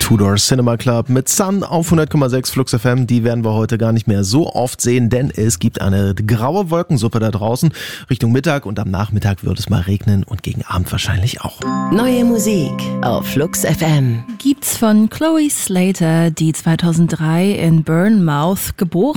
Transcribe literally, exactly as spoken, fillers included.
Tudor Cinema Club mit Sun auf hundert Komma sechs Flux F M. Die werden wir heute gar nicht mehr so oft sehen, denn es gibt eine graue Wolkensuppe da draußen Richtung Mittag und am Nachmittag wird es mal regnen und gegen Abend wahrscheinlich auch. Neue Musik auf Flux F M. Gibt's von Chloe Slater, die zweitausenddrei in Bournemouth geboren